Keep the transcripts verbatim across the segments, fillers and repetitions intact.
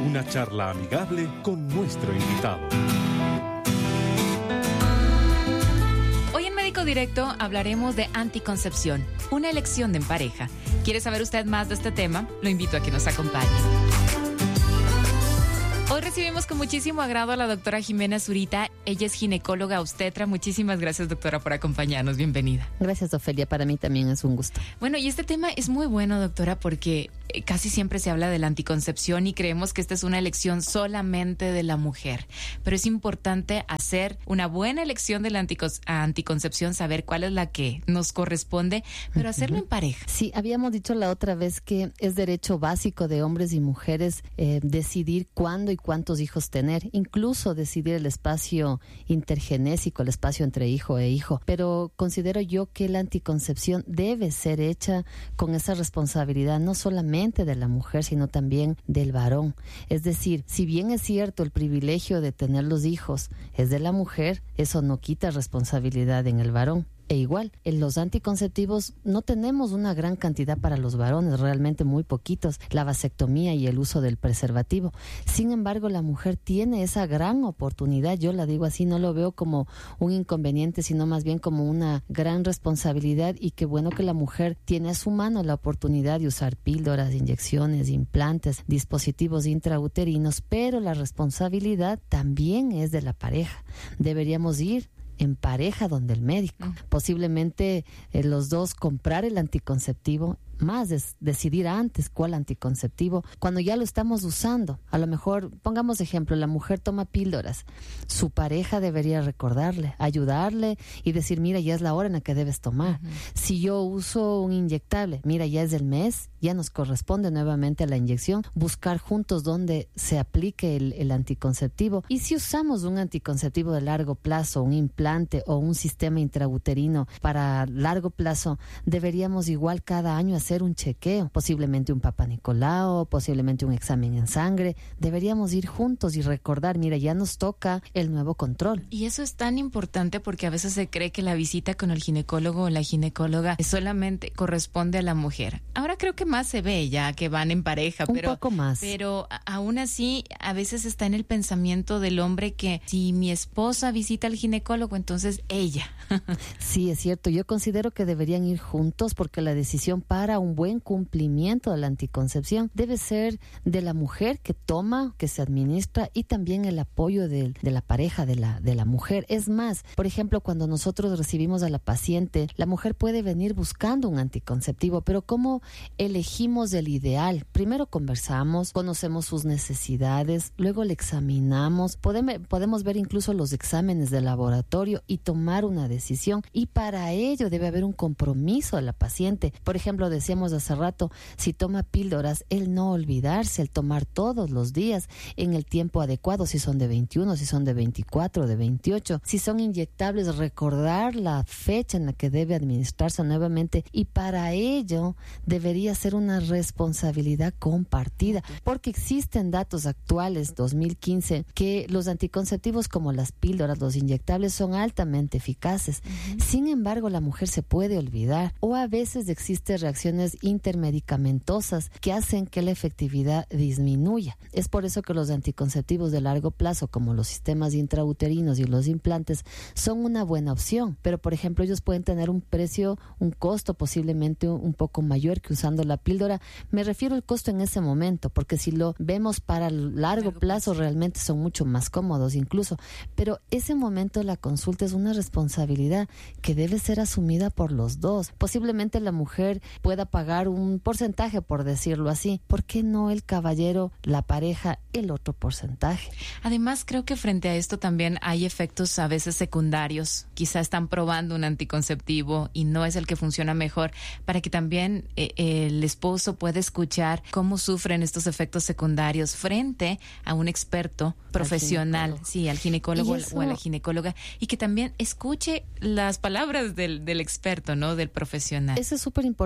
Una charla amigable con nuestro invitado. Hoy en Médico Directo hablaremos de anticoncepción, una elección de en pareja. ¿Quiere saber usted más de este tema? Lo invito a que nos acompañe. Hoy recibimos con muchísimo agrado a la doctora Jimena Zurita. Ella es ginecóloga obstetra. Muchísimas gracias, doctora, por acompañarnos. Bienvenida. Gracias, Ofelia. Para mí también es un gusto. Bueno, y este tema es muy bueno, doctora, porque casi siempre se habla de la anticoncepción y creemos que esta es una elección solamente de la mujer. Pero es importante hacer una buena elección de la anticon- anticoncepción, saber cuál es la que nos corresponde, pero hacerlo en pareja. Sí, habíamos dicho la otra vez que es derecho básico de hombres y mujeres eh, decidir cuándo y cuántos hijos tener, incluso decidir el espacio intergenésico, el espacio entre hijo e hijo. Pero considero yo que la anticoncepción debe ser hecha con esa responsabilidad, no solamente de la mujer, sino también del varón. Es decir, si bien es cierto el privilegio de tener los hijos es de la mujer, eso no quita responsabilidad en el varón. E igual, en los anticonceptivos no tenemos una gran cantidad para los varones, realmente muy poquitos, la vasectomía y el uso del preservativo. Sin embargo, la mujer tiene esa gran oportunidad, yo la digo así, no lo veo como un inconveniente, sino más bien como una gran responsabilidad, y qué bueno que la mujer tiene a su mano la oportunidad de usar píldoras, inyecciones, implantes, dispositivos intrauterinos, pero la responsabilidad también es de la pareja. Deberíamos ir en pareja donde el médico. Uh-huh. Posiblemente eh, los dos comprar el anticonceptivo, más es decidir antes cuál anticonceptivo, cuando ya lo estamos usando. A lo mejor, pongamos ejemplo, la mujer toma píldoras, su pareja debería recordarle, ayudarle y decir, mira, ya es la hora en la que debes tomar. Uh-huh. Si yo uso un inyectable, mira, ya es del mes, ya nos corresponde nuevamente a la inyección, buscar juntos dónde se aplique el, el anticonceptivo. Y si usamos un anticonceptivo de largo plazo, un implante o un sistema intrauterino para largo plazo, deberíamos igual cada año hacer hacer un chequeo, posiblemente un Papa Nicolau, posiblemente un examen en sangre. Deberíamos ir juntos y recordar, mira, ya nos toca el nuevo control. Y eso es tan importante porque a veces se cree que la visita con el ginecólogo o la ginecóloga solamente corresponde a la mujer. Ahora creo que más se ve ya que van en pareja, un pero, poco más. Pero aún así, a veces está en el pensamiento del hombre que si mi esposa visita al ginecólogo, entonces ella. Sí, es cierto. Yo considero que deberían ir juntos porque la decisión para un buen cumplimiento de la anticoncepción debe ser de la mujer que toma, que se administra, y también el apoyo de, de la pareja de la, de la mujer. Es más, por ejemplo, cuando nosotros recibimos a la paciente, la mujer puede venir buscando un anticonceptivo, pero ¿cómo elegimos el ideal? Primero conversamos, conocemos sus necesidades, luego le examinamos, podemos, podemos ver incluso los exámenes de laboratorio y tomar una decisión, y para ello debe haber un compromiso de la paciente. Por ejemplo, decíamos hace rato, si toma píldoras, el no olvidarse, el tomar todos los días en el tiempo adecuado, si son de veintiuno, si son de veinticuatro, de veintiocho, si son inyectables, recordar la fecha en la que debe administrarse nuevamente, y para ello debería ser una responsabilidad compartida, porque existen datos actuales, dos mil quince, que los anticonceptivos como las píldoras, los inyectables, son altamente eficaces. Uh-huh. Sin embargo, la mujer se puede olvidar, o a veces existen reacciones intermedicamentosas que hacen que la efectividad disminuya. Es por eso que los anticonceptivos de largo plazo, como los sistemas intrauterinos y los implantes, son una buena opción, pero por ejemplo ellos pueden tener un precio, un costo posiblemente un poco mayor que usando la píldora. Me refiero al costo en ese momento, porque si lo vemos para largo, largo plazo, plazo, realmente son mucho más cómodos incluso, pero ese momento la consulta es una responsabilidad que debe ser asumida por los dos. Posiblemente la mujer pueda pagar un porcentaje, por decirlo así. ¿Por qué no el caballero, la pareja, el otro porcentaje? Además, creo que frente a esto también hay efectos a veces secundarios. Quizá están probando un anticonceptivo y no es el que funciona mejor, para que también eh, el esposo pueda escuchar cómo sufren estos efectos secundarios frente a un experto profesional, al sí, al ginecólogo eso, o a la ginecóloga, y que también escuche las palabras del, del experto, ¿no? Del profesional. Eso es súper importante,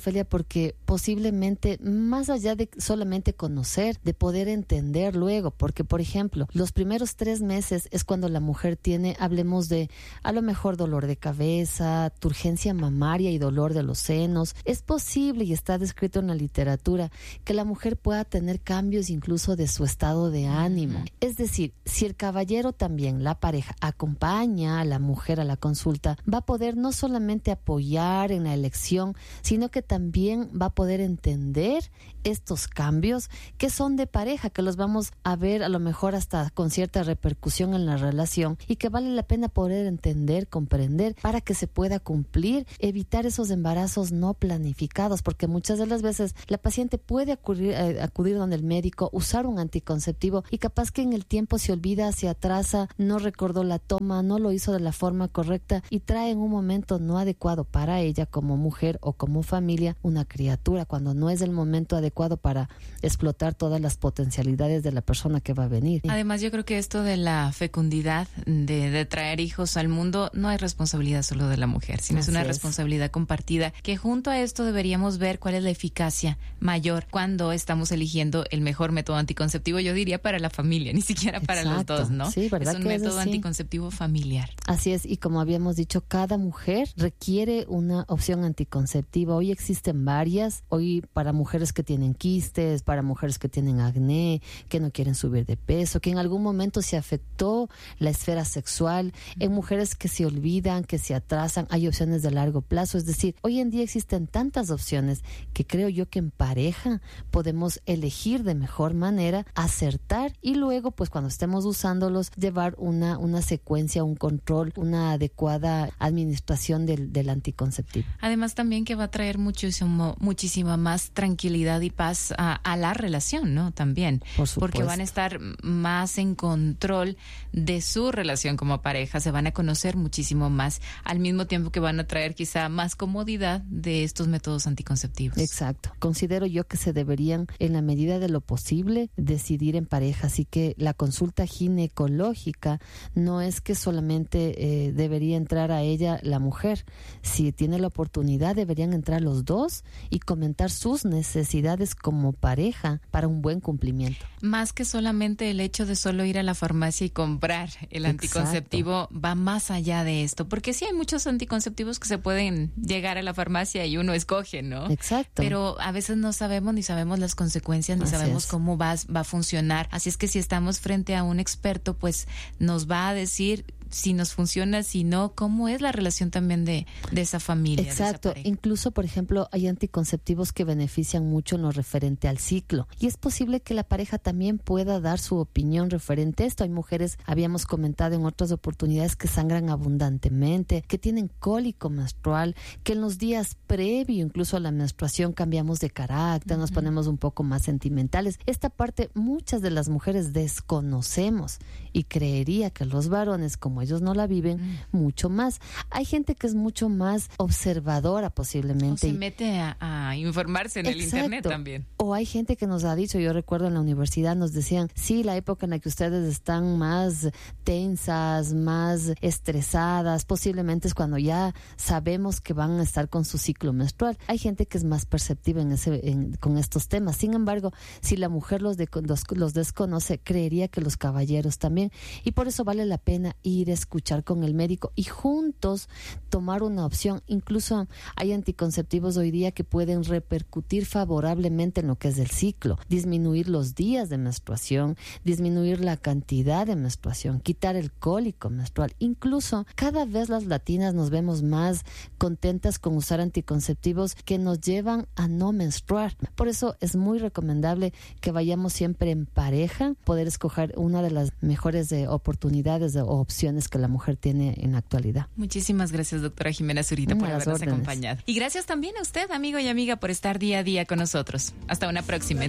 Ofelia, porque posiblemente más allá de solamente conocer, de poder entender luego, porque por ejemplo, los primeros tres meses es cuando la mujer tiene, hablemos de a lo mejor dolor de cabeza, turgencia mamaria y dolor de los senos. Es posible y está descrito en la literatura que la mujer pueda tener cambios incluso de su estado de ánimo. Es decir, si el caballero también, la pareja, acompaña a la mujer a la consulta, va a poder no solamente apoyar en la elección, sino que también va a poder entender estos cambios que son de pareja, que los vamos a ver a lo mejor hasta con cierta repercusión en la relación y que vale la pena poder entender, comprender para que se pueda cumplir, evitar esos embarazos no planificados, porque muchas de las veces la paciente puede acudir, eh, acudir donde el médico, usar un anticonceptivo y capaz que en el tiempo se olvida, se atrasa, no recordó la toma, no lo hizo de la forma correcta y trae en un momento no adecuado para ella como mujer o como familia una criatura, cuando no es el momento adecuado para explotar todas las potencialidades de la persona que va a venir. Además, yo creo que esto de la fecundidad, de, de traer hijos al mundo, no hay responsabilidad solo de la mujer, sino Así es una es. responsabilidad compartida, que junto a esto deberíamos ver cuál es la eficacia mayor cuando estamos eligiendo el mejor método anticonceptivo, yo diría para la familia, ni siquiera para Exacto. los dos, ¿no? Sí, ¿verdad? Es un que método es anticonceptivo familiar. Así es, y como habíamos dicho, cada mujer requiere una opción anticonceptiva. Hoy existen varias, hoy para mujeres que tienen quistes, para mujeres que tienen acné, que no quieren subir de peso, que en algún momento se afectó la esfera sexual, en mujeres que se olvidan, que se atrasan, hay opciones de largo plazo. Es decir, hoy en día existen tantas opciones que creo yo que en pareja podemos elegir de mejor manera, acertar y luego pues cuando estemos usándolos llevar una, una secuencia, un control, una adecuada administración del, del anticonceptivo. Además también que va a traer muchísimo, muchísima más tranquilidad y paz a, a la relación, ¿no? También. Por supuesto. Porque van a estar más en control de su relación como pareja, se van a conocer muchísimo más, al mismo tiempo que van a traer quizá más comodidad de estos métodos anticonceptivos. Exacto. Considero yo que se deberían, en la medida de lo posible, decidir en pareja. Así que la consulta ginecológica no es que solamente eh, debería entrar a ella la mujer. Si tiene la oportunidad, deberían entrar los dos y comentar sus necesidades como pareja para un buen cumplimiento. Más que solamente el hecho de solo ir a la farmacia y comprar el anticonceptivo, Exacto. va más allá de esto, porque sí hay muchos anticonceptivos que se pueden llegar a la farmacia y uno escoge, ¿no? Exacto. Pero a veces no sabemos ni sabemos las consecuencias, ni Así sabemos es. cómo va, va a funcionar. Así es que si estamos frente a un experto, pues nos va a decir si nos funciona, si no, cómo es la relación también de, de esa familia. Exacto. De esa Incluso, por ejemplo, hay anticonceptivos que benefician mucho en lo referente al ciclo. Y es posible que la pareja también pueda dar su opinión referente a esto. Hay mujeres, habíamos comentado en otras oportunidades, que sangran abundantemente, que tienen cólico menstrual, que en los días previo incluso a la menstruación cambiamos de carácter, uh-huh. nos ponemos un poco más sentimentales. Esta parte muchas de las mujeres desconocemos y creería que los varones, como ellos no la viven, mm. mucho más. Hay gente que es mucho más observadora posiblemente. O se mete a, a informarse en Exacto. el internet también. O hay gente que nos ha dicho, yo recuerdo en la universidad nos decían, sí, la época en la que ustedes están más tensas, más estresadas, posiblemente es cuando ya sabemos que van a estar con su ciclo menstrual. Hay gente que es más perceptiva en ese, en, con estos temas. Sin embargo, si la mujer los, de, los, los desconoce, creería que los caballeros también. Y por eso vale la pena ir a escuchar con el médico y juntos tomar una opción. Incluso hay anticonceptivos hoy día que pueden repercutir favorablemente en lo que es el ciclo, disminuir los días de menstruación, disminuir la cantidad de menstruación, quitar el cólico menstrual. Incluso cada vez las latinas nos vemos más contentas con usar anticonceptivos que nos llevan a no menstruar. Por eso es muy recomendable que vayamos siempre en pareja, poder escoger una de las mejores de oportunidades o opciones que la mujer tiene en la actualidad. Muchísimas gracias, doctora Jimena Zurita, por habernos órdenes. acompañado. Y gracias también a usted, amigo y amiga, por estar día a día con nosotros. Hasta una próxima.